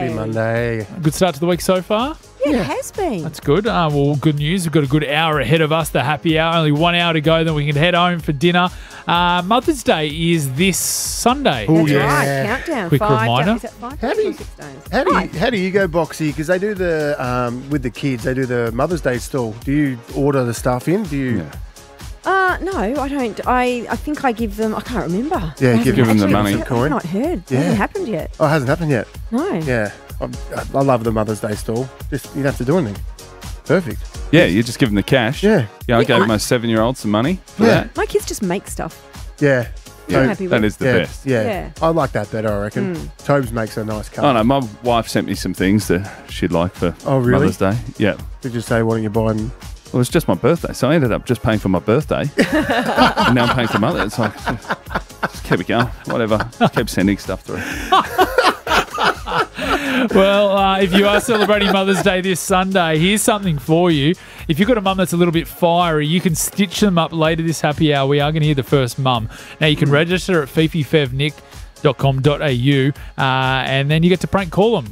Happy Monday. Good start to the week so far? Yeah, it has been. That's good. Well, good news. We've got a good hour ahead of us, the happy hour. Only 1 hour to go, then we can head home for dinner. Mother's Day is this Sunday. Oh, That's yeah. right. Countdown. Quick 5 reminder. Days, is that 5 How days do or you- 6 days? How do you go, Boxy? Because they do the with the kids. They do the Mother's Day stall. Do you order the stuff in? Do you? No, I don't. I think I give them. I can't remember. Yeah, I give haven't them the actually- money. I've not heard. It Yeah. hasn't happened yet. Oh, it hasn't happened yet. No. Yeah, I love the Mother's Day stall. Just you don't have to do anything. Perfect. Yeah, you just give them the cash. Yeah. Yeah, I Yeah, gave I- my 7-year-old some money for Yeah. that. My kids just make stuff. Yeah. Yeah, I'm happy with. that is the yeah, best. yeah. Yeah. I like that better, I reckon. Tobes makes a nice cut. Oh, no, my wife sent me some things that she'd like for Oh, really? Mother's Day. Yeah. Did you say, why don't you buy them? Well, it was just my birthday, so I ended up just paying for my birthday. And now I'm paying for Mother's. So just keep it going. Whatever. Just keep sending stuff through. Well, if you are celebrating Mother's Day this Sunday, here's something for you. If you've got a mum that's a little bit fiery, you can stitch them up later this happy hour. We are going to hear the first mum. Now, you can register at fififevnick.com.au and then you get to prank call them.